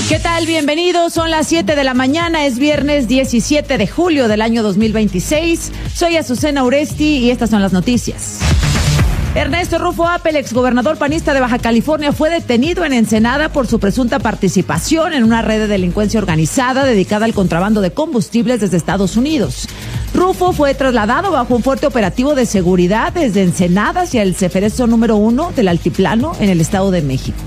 ¿Qué tal? Bienvenidos, son las 7 de la mañana, es viernes 17 de julio del año 2026. Soy Azucena Uresti y estas son las noticias. Ernesto Rufo Appel, exgobernador panista de Baja California, fue detenido en Ensenada por su presunta participación en una red de delincuencia organizada dedicada al contrabando de combustibles desde Estados Unidos. Rufo fue trasladado bajo un fuerte operativo de seguridad desde Ensenada hacia el Ceferezo número 1 del Altiplano en el Estado de México.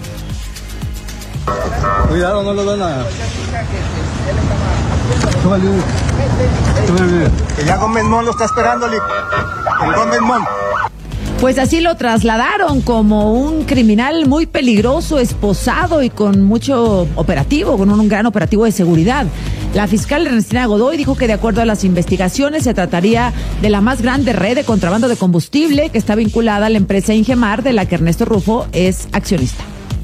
Cuidado, no lo van a... Que ya Gómez Mon lo está esperando, el Gómez Mon. Pues así lo trasladaron como un criminal muy peligroso, esposado y con mucho operativo, con un gran operativo de seguridad. La fiscal Ernestina Godoy dijo que de acuerdo a las investigaciones se trataría de la más grande red de contrabando de combustible que está vinculada a la empresa Ingemar, de la que Ernesto Rufo es accionista.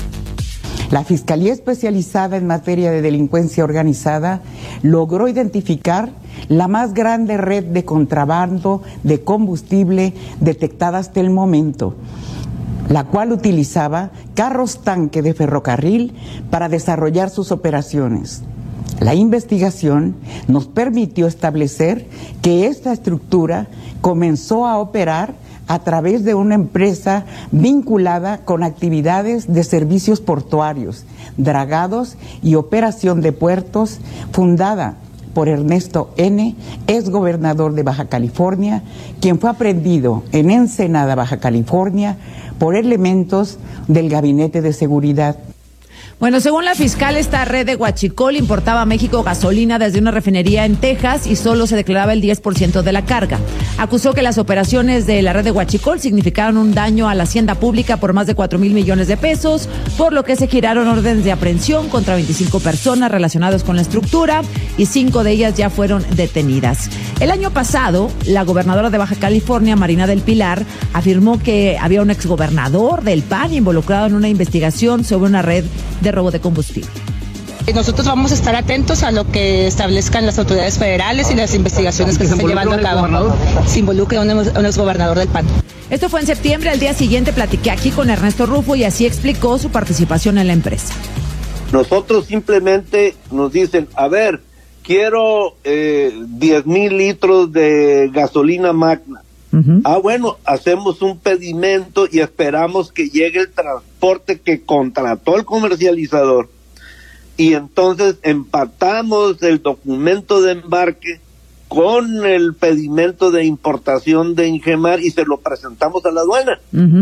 La Fiscalía Especializada en Materia de Delincuencia Organizada logró identificar la más grande red de contrabando de combustible detectada hasta el momento, la cual utilizaba carros tanque de ferrocarril para desarrollar sus operaciones. La investigación nos permitió establecer que esta estructura comenzó a operar a través de una empresa vinculada con actividades de servicios portuarios, dragados y operación de puertos, fundada por Ernesto N., exgobernador de Baja California, quien fue aprehendido en Ensenada, Baja California, por elementos del Gabinete de Seguridad. Bueno, según la fiscal, esta red de huachicol importaba a México gasolina desde una refinería en Texas y solo se declaraba el 10% de la carga. Acusó que las operaciones de la red de huachicol significaron un daño a la hacienda pública por más de 4,000 millones de pesos, por lo que se giraron órdenes de aprehensión contra 25 personas relacionadas con la estructura y 5 de ellas ya fueron detenidas. El año pasado, la gobernadora de Baja California, Marina del Pilar, afirmó que había un exgobernador del PAN involucrado en una investigación sobre una red de robo de combustible. Nosotros vamos a estar atentos a lo que establezcan las autoridades federales y las investigaciones que se estén llevando a cabo. Se involucra un exgobernador del PAN. Esto fue en septiembre. Al día siguiente platiqué aquí con Ernesto Rufo y así explicó su participación en la empresa. Nosotros simplemente nos dicen, a ver, quiero 10,000 litros de gasolina magna. Bueno, hacemos un pedimento y esperamos que llegue el transporte que contrató el comercializador y entonces empatamos el documento de embarque con el pedimento de importación de Ingemar y se lo presentamos a la aduana.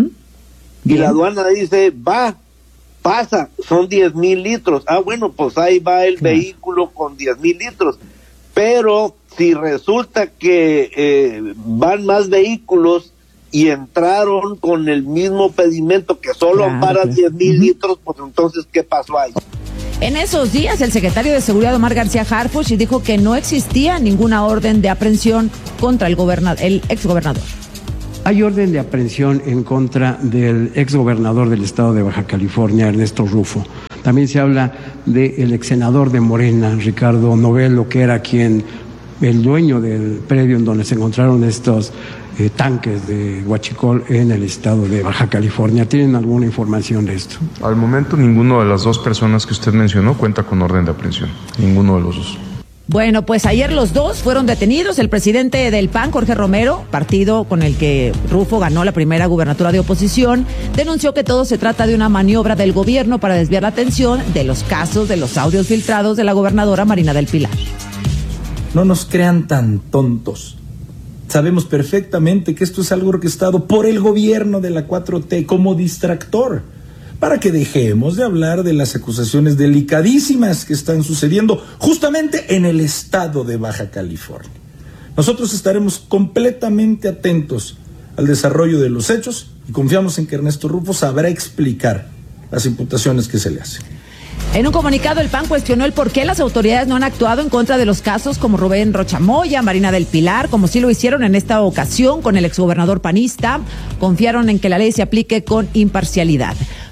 Y la aduana dice, pasa, son 10,000 litros. Bueno, pues ahí va el vehículo con 10,000 litros. Pero si resulta que van más vehículos y entraron con el mismo pedimento que solo ampara 10,000 litros, pues entonces, ¿qué pasó ahí? En esos días, el secretario de Seguridad, Omar García Harfuch, dijo que no existía ninguna orden de aprehensión contra el exgobernador. Hay orden de aprehensión en contra del exgobernador del estado de Baja California, Ernesto Rufo. También se habla del exsenador de Morena, Ricardo Novelo, que era el dueño del predio en donde se encontraron estos tanques de huachicol en el estado de Baja California. ¿Tienen alguna información de esto? Al momento, ninguno de las dos personas que usted mencionó cuenta con orden de aprehensión. Ninguno de los dos. Bueno, pues ayer los dos fueron detenidos. El presidente del PAN, Jorge Romero, partido con el que Rufo ganó la primera gubernatura de oposición, denunció que todo se trata de una maniobra del gobierno para desviar la atención de los casos de los audios filtrados de la gobernadora Marina del Pilar. No nos crean tan tontos. Sabemos perfectamente que esto es algo orquestado por el gobierno de la 4T como distractor, para que dejemos de hablar de las acusaciones delicadísimas que están sucediendo justamente en el estado de Baja California. Nosotros estaremos completamente atentos al desarrollo de los hechos y confiamos en que Ernesto Rufo sabrá explicar las imputaciones que se le hacen. En un comunicado, el PAN cuestionó el por qué las autoridades no han actuado en contra de los casos como Rubén Rocha Moya, Marina del Pilar, como sí lo hicieron en esta ocasión con el exgobernador panista. Confiaron en que la ley se aplique con imparcialidad.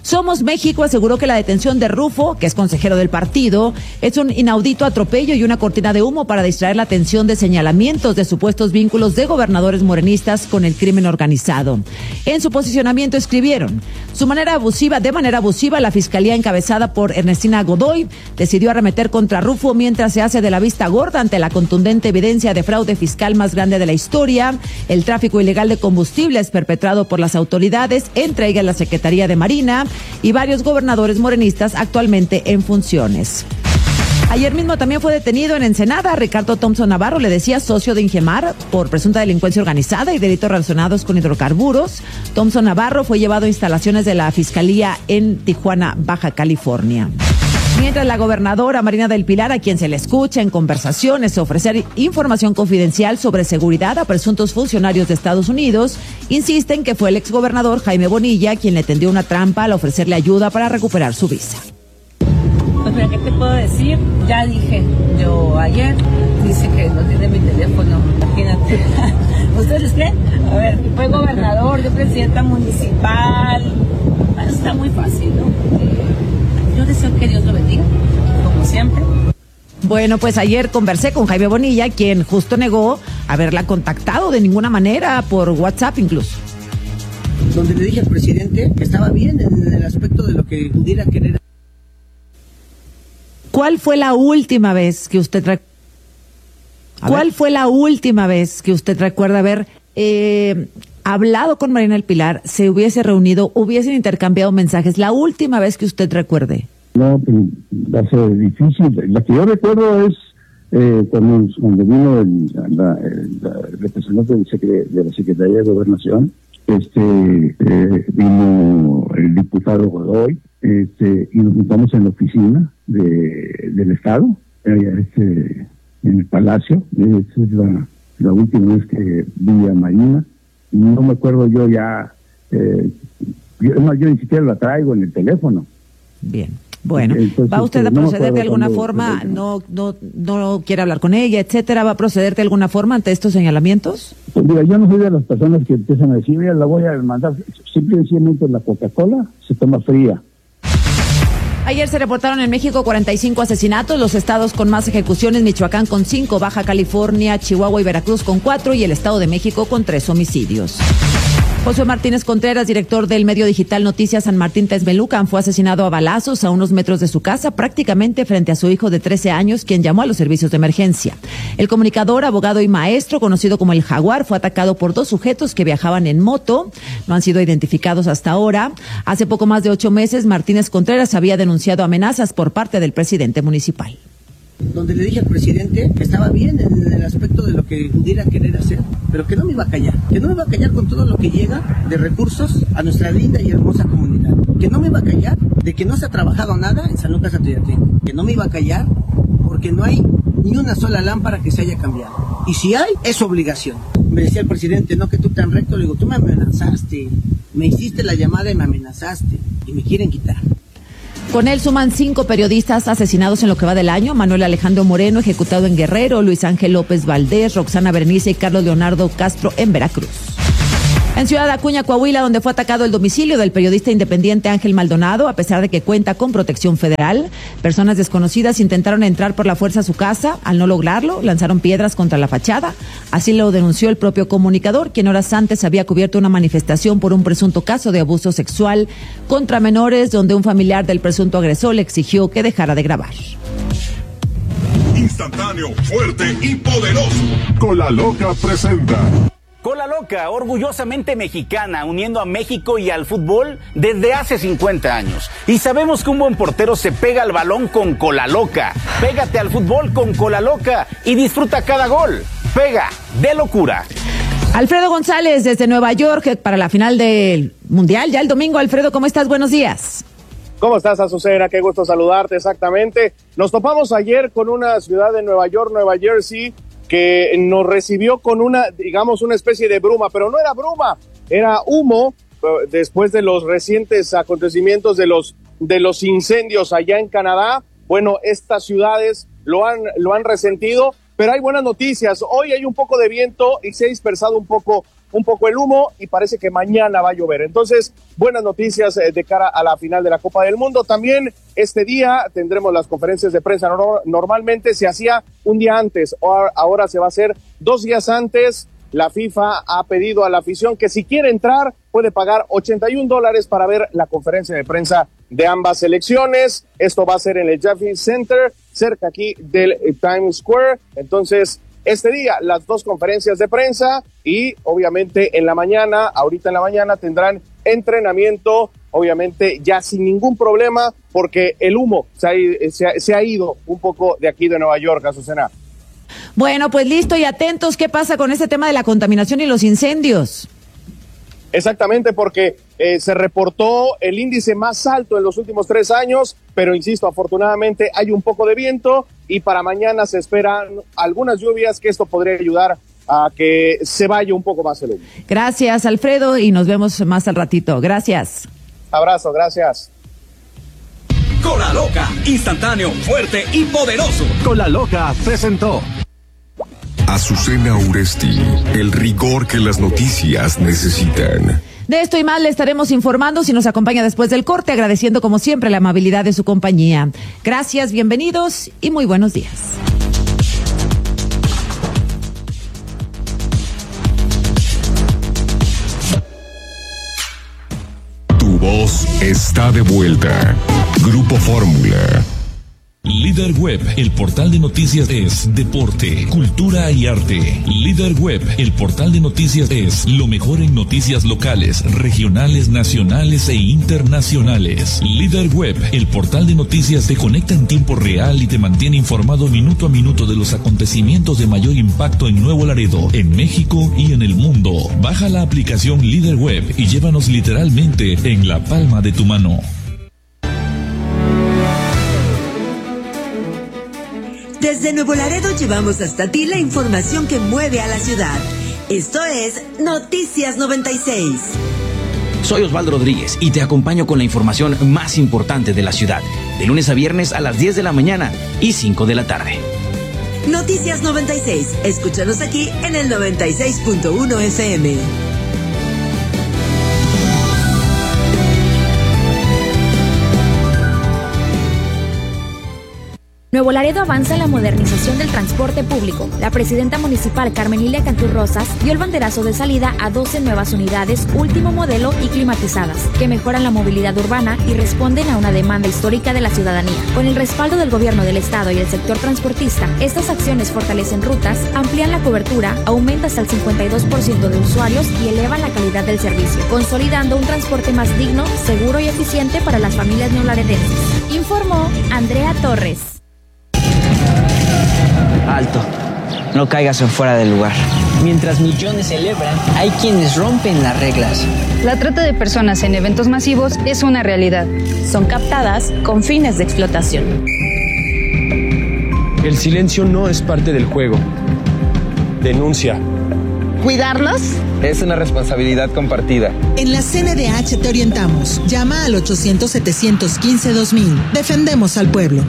Somos México aseguró que la detención de Rufo, que es consejero del partido, es un inaudito atropello y una cortina de humo para distraer la atención de señalamientos de supuestos vínculos de gobernadores morenistas con el crimen organizado. En su posicionamiento escribieron: de manera abusiva, la fiscalía encabezada por Ernestina Godoy decidió arremeter contra Rufo mientras se hace de la vista gorda ante la contundente evidencia de fraude fiscal más grande de la historia, el tráfico ilegal de combustibles perpetrado por las autoridades, entre ellas la Secretaría de Marina, y varios gobernadores morenistas actualmente en funciones. Ayer mismo también fue detenido en Ensenada Ricardo Thompson Navarro, le decía socio de Ingemar, por presunta delincuencia organizada y delitos relacionados con hidrocarburos. Thompson Navarro fue llevado a instalaciones de la Fiscalía en Tijuana, Baja California. Mientras la gobernadora Marina del Pilar, a quien se le escucha en conversaciones ofrecer información confidencial sobre seguridad a presuntos funcionarios de Estados Unidos, insiste en que fue el exgobernador Jaime Bonilla quien le tendió una trampa al ofrecerle ayuda para recuperar su visa. Pues mira, ¿qué te puedo decir? Ya dije yo ayer, dice que no tiene mi teléfono, imagínate. ¿Ustedes creen? A ver, fue gobernador, yo presidenta municipal, está muy fácil, ¿no? Yo deseo que Dios lo bendiga, como siempre. Bueno, pues ayer conversé con Jaime Bonilla, quien justo negó haberla contactado de ninguna manera, por WhatsApp incluso. Donde le dije al presidente que estaba bien en el aspecto de lo que pudiera querer. ¿Cuál fue la última vez que usted recuerda haber hablado con Marina del Pilar, se hubiese reunido, hubiesen intercambiado mensajes? La última vez que usted recuerde. No, pues va a ser difícil. La que yo recuerdo es cuando vino la representante de la Secretaría de Gobernación, vino el diputado Godoy, y nos juntamos en la oficina del Estado, en el Palacio. Esa es la última vez que vi a Marina. No me acuerdo yo ya, yo ni siquiera la traigo en el teléfono. Bien. Bueno, entonces, ¿va usted a proceder de alguna forma? No quiere hablar con ella, etcétera. ¿Va a proceder de alguna forma ante estos señalamientos? Pues mira, yo no soy de las personas que empiezan a decir, mira, la voy a mandar. Simplemente la Coca-Cola se toma fría. Ayer se reportaron en México 45 asesinatos, los estados con más ejecuciones: Michoacán con 5, Baja California, Chihuahua y Veracruz con 4 y el Estado de México con 3 homicidios. José Martínez Contreras, director del medio digital Noticias San Martín Texmelucan, fue asesinado a balazos a unos metros de su casa, prácticamente frente a su hijo de 13 años, quien llamó a los servicios de emergencia. El comunicador, abogado y maestro, conocido como el Jaguar, fue atacado por 2 sujetos que viajaban en moto. No han sido identificados hasta ahora. Hace poco más de 8 meses, Martínez Contreras había denunciado amenazas por parte del presidente municipal. Donde le dije al presidente que estaba bien en el aspecto de lo que pudiera querer hacer, pero que no me iba a callar, con todo lo que llega de recursos a nuestra linda y hermosa comunidad, que no me iba a callar de que no se ha trabajado nada en San Lucas Atoyatenco, que no me iba a callar porque no hay ni una sola lámpara que se haya cambiado, y si hay, es obligación. Me decía el presidente, no que tú tan recto, le digo, tú me amenazaste, me hiciste la llamada y me amenazaste, y me quieren quitar. Con él suman 5 periodistas asesinados en lo que va del año: Manuel Alejandro Moreno, ejecutado en Guerrero; Luis Ángel López Valdés, Roxana Bernice y Carlos Leonardo Castro en Veracruz. En Ciudad Acuña, Coahuila, donde fue atacado el domicilio del periodista independiente Ángel Maldonado, a pesar de que cuenta con protección federal, personas desconocidas intentaron entrar por la fuerza a su casa. Al no lograrlo, lanzaron piedras contra la fachada. Así lo denunció el propio comunicador, quien horas antes había cubierto una manifestación por un presunto caso de abuso sexual contra menores, donde un familiar del presunto agresor le exigió que dejara de grabar. Instantáneo, fuerte y poderoso. Cola Loca presenta. Cola Loca, orgullosamente mexicana, uniendo a México y al fútbol desde hace 50 años. Y sabemos que un buen portero se pega al balón con Cola Loca. Pégate al fútbol con Cola Loca y disfruta cada gol. Pega de locura. Alfredo González desde Nueva York para la final del Mundial, ya el domingo. Alfredo, ¿cómo estás? Buenos días. ¿Cómo estás, Azucena? Qué gusto saludarte, exactamente. Nos topamos ayer con una ciudad de Nueva York, Nueva Jersey, que nos recibió con una especie de bruma, pero no era bruma, era humo, después de los recientes acontecimientos de los incendios allá en Canadá. Bueno, estas ciudades lo han resentido, pero hay buenas noticias. Hoy hay un poco de viento y se ha dispersado un poco un poco el humo y parece que mañana va a llover. Entonces, buenas noticias de cara a la final de la Copa del Mundo. También este día tendremos las conferencias de prensa. Normalmente se hacía un día antes, ahora se va a hacer 2 días antes. La FIFA ha pedido a la afición que si quiere entrar puede pagar $81 para ver la conferencia de prensa de ambas selecciones. Esto va a ser en el Javits Center, cerca aquí del Times Square. Entonces, este día las 2 conferencias de prensa y obviamente ahorita en la mañana tendrán entrenamiento, obviamente ya sin ningún problema porque el humo se ha ido un poco de aquí de Nueva York, Azucena. Bueno, pues listo y atentos, ¿qué pasa con este tema de la contaminación y los incendios? Exactamente, porque se reportó el índice más alto en los últimos 3 años, pero insisto, afortunadamente hay un poco de viento y para mañana se esperan algunas lluvias que esto podría ayudar a que se vaya un poco más el humo. Gracias, Alfredo, y nos vemos más al ratito. Gracias. Abrazo, gracias. Cola Loca, instantáneo, fuerte y poderoso. Cola Loca presentó Azucena Uresti, el rigor que las noticias necesitan. De esto y más le estaremos informando si nos acompaña después del corte, agradeciendo como siempre la amabilidad de su compañía. Gracias, bienvenidos y muy buenos días. Tu voz está de vuelta. Grupo Fórmula. Líder Web, el portal de noticias es deporte, cultura y arte. Líder Web, el portal de noticias es lo mejor en noticias locales, regionales, nacionales e internacionales. Líder Web, el portal de noticias te conecta en tiempo real y te mantiene informado minuto a minuto de los acontecimientos de mayor impacto en Nuevo Laredo, en México y en el mundo. Baja la aplicación Líder Web y llévanos literalmente en la palma de tu mano. Desde Nuevo Laredo llevamos hasta ti la información que mueve a la ciudad. Esto es Noticias 96. Soy Osvaldo Rodríguez y te acompaño con la información más importante de la ciudad, de lunes a viernes a las 10 de la mañana y 5 de la tarde. Noticias 96. Escúchanos aquí en el 96.1 FM. Nuevo Laredo avanza en la modernización del transporte público. La presidenta municipal Carmen Lilia Cantú Rosas dio el banderazo de salida a 12 nuevas unidades último modelo y climatizadas, que mejoran la movilidad urbana y responden a una demanda histórica de la ciudadanía. Con el respaldo del gobierno del estado y el sector transportista, estas acciones fortalecen rutas, amplían la cobertura, aumentan hasta el 52% de usuarios y elevan la calidad del servicio, consolidando un transporte más digno, seguro y eficiente para las familias neolaredenses. Informó Andrea Torres. Alto, no caigas en fuera del lugar. Mientras millones celebran, hay quienes rompen las reglas. La trata de personas en eventos masivos es una realidad. Son captadas con fines de explotación. El silencio no es parte del juego. Denuncia. ¿Cuidarlos? Es una responsabilidad compartida. En la CNDH te orientamos. Llama al 800-715-2000. Defendemos al pueblo.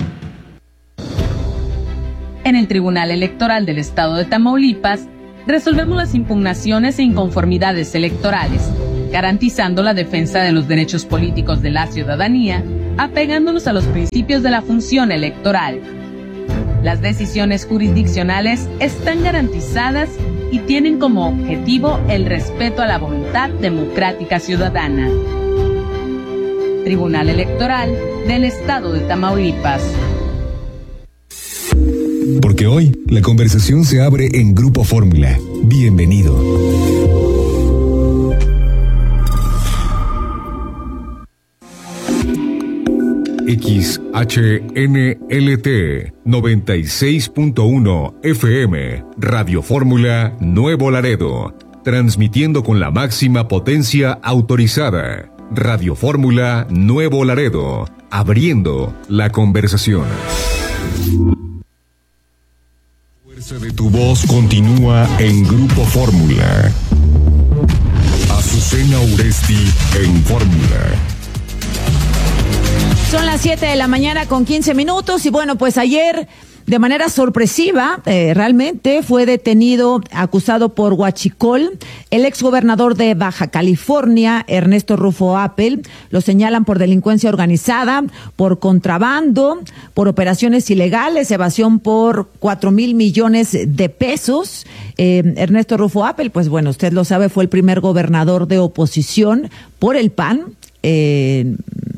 En el Tribunal Electoral del Estado de Tamaulipas, resolvemos las impugnaciones e inconformidades electorales, garantizando la defensa de los derechos políticos de la ciudadanía, apegándonos a los principios de la función electoral. Las decisiones jurisdiccionales están garantizadas y tienen como objetivo el respeto a la voluntad democrática ciudadana. Tribunal Electoral del Estado de Tamaulipas. Porque hoy la conversación se abre en Grupo Fórmula. Bienvenido. XHNLT 96.1 FM Radio Fórmula Nuevo Laredo, transmitiendo con la máxima potencia autorizada. Radio Fórmula Nuevo Laredo, abriendo la conversación. De tu voz continúa en Grupo Fórmula. Azucena Uresti en Fórmula. Son las 7 de la mañana con 15 minutos y bueno, pues ayer De manera sorpresiva, realmente fue detenido, acusado por huachicol, el exgobernador de Baja California, Ernesto Rufo Appel. Lo señalan por delincuencia organizada, por contrabando, por operaciones ilegales, evasión por 4,000 millones de pesos. Ernesto Rufo Appel, pues bueno, usted lo sabe, fue el primer gobernador de oposición por el PAN en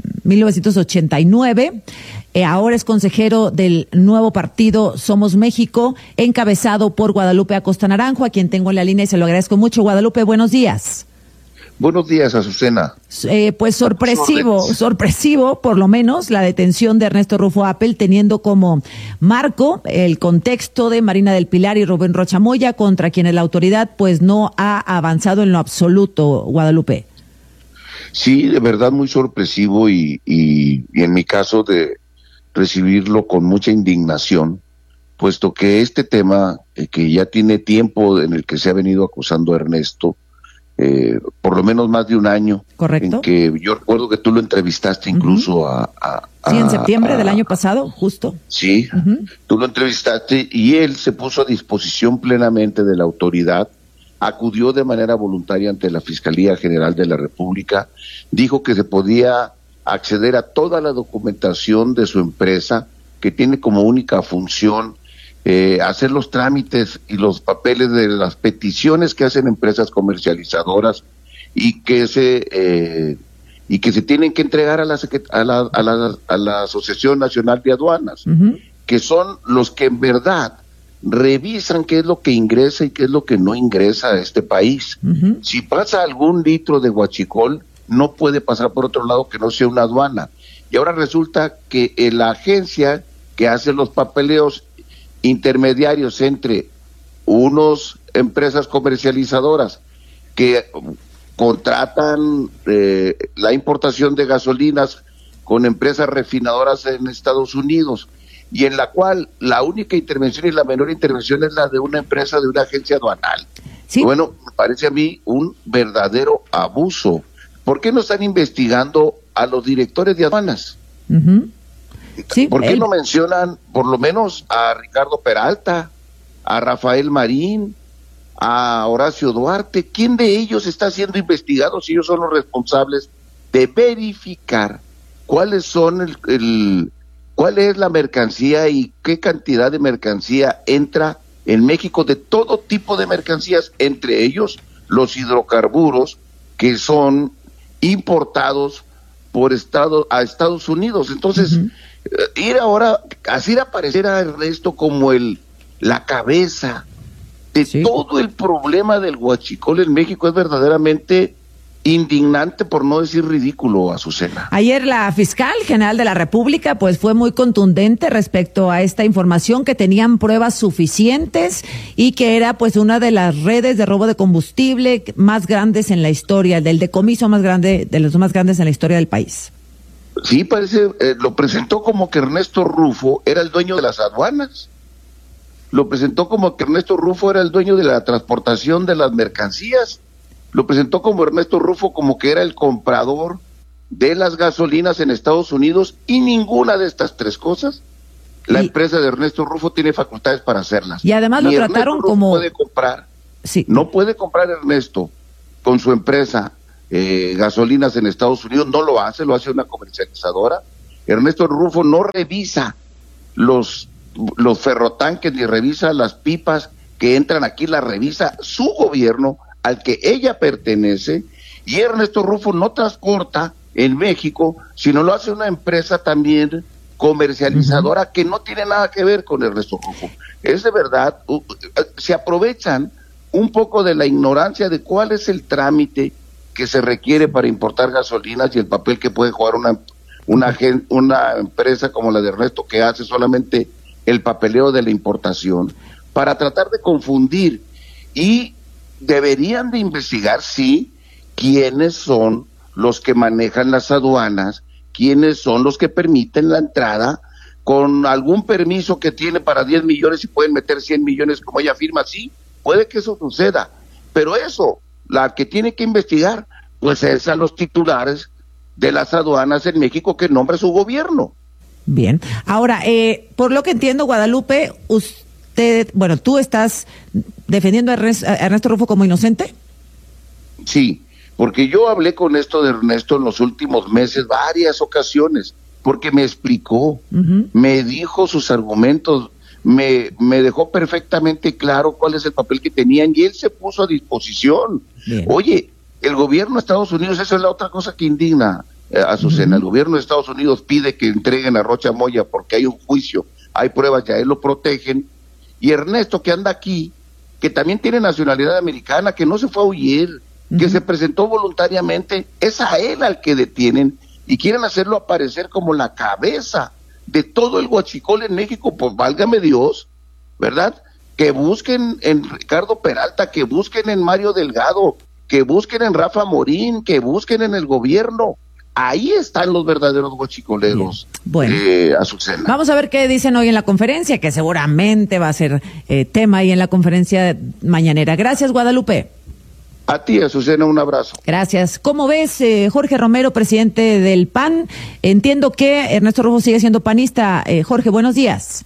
1989. Ahora es consejero del nuevo partido Somos México, encabezado por Guadalupe Acosta Naranjo, a quien tengo en la línea y se lo agradezco mucho. Guadalupe, buenos días. Buenos días, Azucena. Pues sorpresivo, por lo menos, la detención de Ernesto Rufo Appel, teniendo como marco el contexto de Marina del Pilar y Rubén Rocha Moya, contra quienes la autoridad pues no ha avanzado en lo absoluto, Guadalupe. Sí, de verdad muy sorpresivo y en mi caso de recibirlo con mucha indignación, puesto que este tema que ya tiene tiempo en el que se ha venido acusando a Ernesto, por lo menos más de un año. Correcto. En que yo recuerdo que tú lo entrevistaste incluso sí, en septiembre del año pasado, justo. Sí, tú lo entrevistaste y él se puso a disposición plenamente de la autoridad, acudió de manera voluntaria ante la Fiscalía General de la República, dijo que se podía acceder a toda la documentación de su empresa, que tiene como única función hacer los trámites y los papeles de las peticiones que hacen empresas comercializadoras y que se tienen que entregar a la Asociación Nacional de Aduanas, que son los que en verdad revisan qué es lo que ingresa y qué es lo que no ingresa a este país. Si pasa algún litro de huachicol, no puede pasar por otro lado que no sea una aduana. Y ahora resulta que la agencia que hace los papeleos intermediarios entre unos empresas comercializadoras que contratan la importación de gasolinas con empresas refinadoras en Estados Unidos, y en la cual la única intervención y la menor intervención es la de una empresa, de una agencia aduanal. ¿Sí? Bueno, me parece a mí un verdadero abuso. ¿Por qué no están investigando a los directores de aduanas? Sí, ¿por qué no mencionan por lo menos a Ricardo Peralta, a Rafael Marín, a Horacio Duarte? ¿Quién de ellos está siendo investigado si ellos son los responsables de verificar cuáles son cuál es la mercancía y qué cantidad de mercancía entra en México, de todo tipo de mercancías, entre ellos los hidrocarburos que son importados por a Estados Unidos? Entonces, ir ahora, hacer aparecer a Ernesto como la cabeza de todo el problema del huachicol en México es verdaderamente indignante, por no decir ridículo, Azucena. Ayer la fiscal general de la República pues fue muy contundente respecto a esta información, que tenían pruebas suficientes y que era pues una de las redes de robo de combustible más grandes en la historia, del decomiso más grande, de los más grandes en la historia del país. Sí, parece, lo presentó como que Ernesto Rufo era el dueño de las aduanas, lo presentó como que Ernesto Rufo era el dueño de la transportación de las mercancías, lo presentó como Ernesto Rufo como que era el comprador de las gasolinas en Estados Unidos, y ninguna de estas tres cosas la empresa de Ernesto Rufo tiene facultades para hacerlas. Y además lo trataron como... puede comprar, no puede comprar Ernesto con su empresa gasolinas en Estados Unidos, no lo hace una comercializadora. Ernesto Rufo no revisa los ferrotanques ni revisa las pipas que entran aquí, las revisa su gobierno al que ella pertenece, y Ernesto Rufo no transporta en México, sino lo hace una empresa también comercializadora que no tiene nada que ver con Ernesto Rufo. Es de verdad, se aprovechan un poco de la ignorancia de cuál es el trámite que se requiere para importar gasolinas y el papel que puede jugar una empresa como la de Ernesto, que hace solamente el papeleo de la importación, para tratar de confundir. Y deberían de investigar, sí, quiénes son los que manejan las aduanas, quiénes son los que permiten la entrada con algún permiso que tiene para 10 millones y pueden meter 100 millones como ella afirma. Sí, puede que eso suceda, pero eso, la que tiene que investigar, pues es a los titulares de las aduanas en México que nombra su gobierno. Bien. Ahora, por lo que entiendo, Guadalupe, tú estás defendiendo a Ernesto Rufo como inocente. Sí, porque yo hablé con esto de Ernesto en los últimos meses, varias ocasiones, porque me explicó, me dijo sus argumentos, me dejó perfectamente claro cuál es el papel que tenían y él se puso a disposición. Bien. Oye, el gobierno de Estados Unidos, esa es la otra cosa que indigna, Azucena, el gobierno de Estados Unidos pide que entreguen a Rocha Moya porque hay un juicio, hay pruebas, ya él lo protegen, y Ernesto que anda aquí, que también tiene nacionalidad americana, que no se fue a huir, que se presentó voluntariamente, es a él al que detienen y quieren hacerlo aparecer como la cabeza de todo el huachicol en México. Pues válgame Dios, ¿verdad? Que busquen en Ricardo Peralta, que busquen en Mario Delgado, que busquen en Rafa Morín, que busquen en el gobierno. Ahí están los verdaderos huachicoleros. Bueno, Azucena. Vamos a ver qué dicen hoy en la conferencia, que seguramente va a ser tema ahí en la conferencia mañanera. Gracias, Guadalupe. A ti, Azucena, un abrazo. Gracias. ¿Cómo ves, Jorge Romero, presidente del PAN? Entiendo que Ernesto Rufo sigue siendo panista. Jorge, buenos días.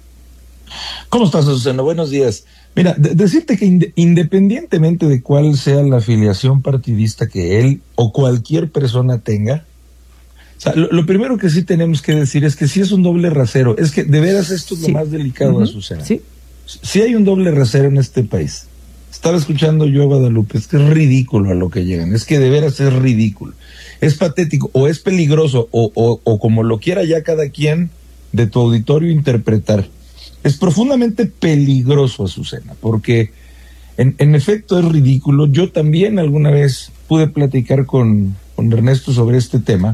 ¿Cómo estás, Azucena? Buenos días. Mira, decirte que independientemente de cuál sea la afiliación partidista que él o cualquier persona tenga, o sea, lo primero que sí tenemos que decir es que sí es un doble rasero. Es que de veras esto es lo más delicado, Azucena. Sí. Sí hay un doble rasero en este país. Estaba escuchando yo a Guadalupe, es que es ridículo a lo que llegan, es que de veras es ridículo, es patético, o es peligroso, o como lo quiera ya cada quien de tu auditorio interpretar. Es profundamente peligroso, Azucena, porque en efecto es ridículo. Yo también alguna vez pude platicar con Ernesto sobre este tema,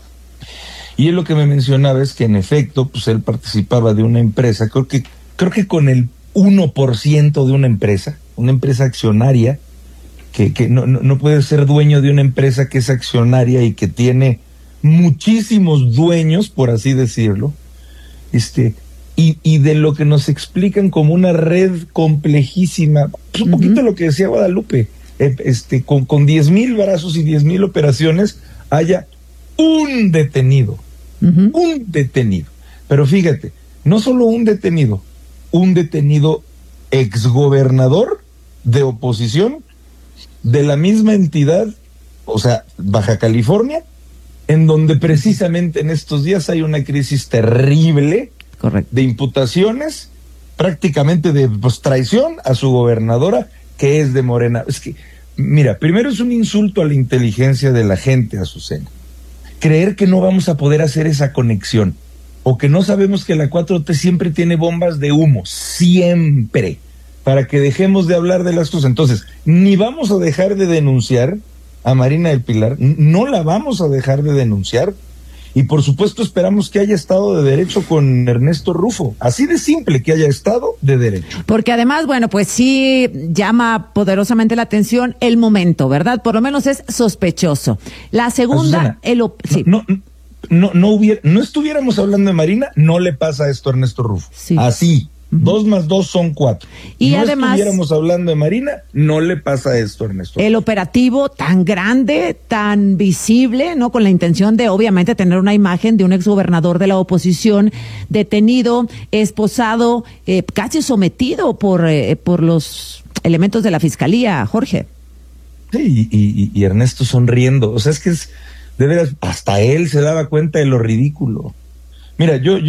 y él lo que me mencionaba es que en efecto, pues él participaba de una empresa, creo que con el 1% de una empresa accionaria, que no puede ser dueño de una empresa que es accionaria y que tiene muchísimos dueños, por así decirlo, y de lo que nos explican como una red complejísima, pues un poquito lo que decía Guadalupe, con 10,000 brazos y 10,000 operaciones, haya un detenido, pero fíjate, no solo un detenido exgobernador de oposición de la misma entidad, o sea, Baja California, en donde precisamente en estos días hay una crisis terrible. Correcto. De imputaciones, prácticamente de traición a su gobernadora, que es de Morena. Es que, mira, primero es un insulto a la inteligencia de la gente, Azucena. Creer que no vamos a poder hacer esa conexión, o que no sabemos que la 4T siempre tiene bombas de humo, siempre, para que dejemos de hablar de las cosas. Entonces, ni vamos a dejar de denunciar a Marina del Pilar, no la vamos a dejar de denunciar, y por supuesto esperamos que haya Estado de Derecho con Ernesto Rufo, así de simple, que haya Estado de Derecho. Porque además, bueno, pues sí llama poderosamente la atención el momento, ¿verdad? Por lo menos es sospechoso. La segunda, Azucena, no estuviéramos hablando de Marina, no le pasa esto a Ernesto Rufo. Sí. Así, 2 más 2 son 4. Y no además, estuviéramos hablando de Marina, no le pasa esto a Ernesto Rufo. El operativo tan grande, tan visible, ¿no? Con la intención de, obviamente, tener una imagen de un exgobernador de la oposición detenido, esposado, casi sometido por los elementos de la fiscalía, Jorge. Sí, y Ernesto sonriendo. O sea, es que es, de veras, hasta él se daba cuenta de lo ridículo. Mira, yo